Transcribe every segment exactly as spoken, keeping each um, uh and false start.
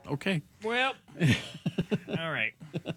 Okay. Well, all right.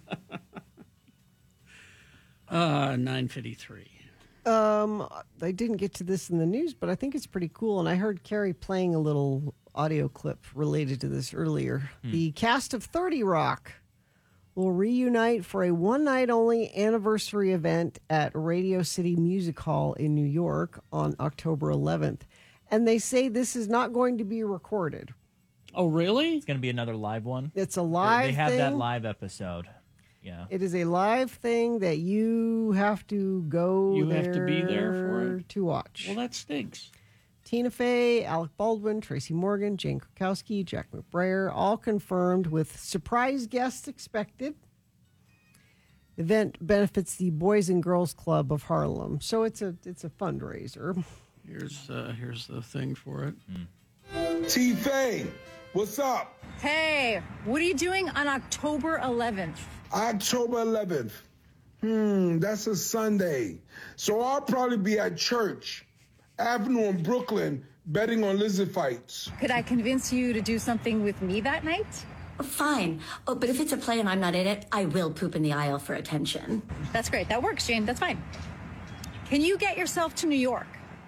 Uh, nine fifty-three. Um, I didn't get to this in the news, but I think it's pretty cool. And I heard Carrie playing a little audio clip related to this earlier. Hmm. The cast of thirty Rock will reunite for a one-night-only anniversary event at Radio City Music Hall in New York on October eleventh. And they say this is not going to be recorded. Oh, really? It's going to be another live one? It's a live They, they have thing. that live episode. Yeah. It is a live thing that you have to go You there have to be there for it? to watch. Well, that stinks. Tina Fey, Alec Baldwin, Tracy Morgan, Jane Krakowski, Jack McBrayer, all confirmed with surprise guests expected. The event benefits the Boys and Girls Club of Harlem, so it's a it's a fundraiser. Here's uh, here's the thing for it. Mm. T Fey, what's up? Hey, what are you doing on October eleventh? October eleventh. Hmm, that's a Sunday. So I'll probably be at Church Avenue in Brooklyn betting on lizard fights. Could I convince you to do something with me that night? Fine. Oh, but if it's a play and I'm not in it, I will poop in the aisle for attention. That's great. That works, Jane. That's fine. Can you get yourself to New York?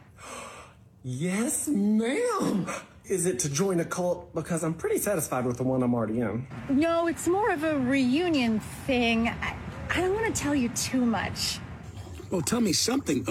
Yes, ma'am. Is it to join a cult? Because I'm pretty satisfied with the one I'm already in. No, it's more of a reunion thing. I, I don't want to tell you too much. Well, tell me something.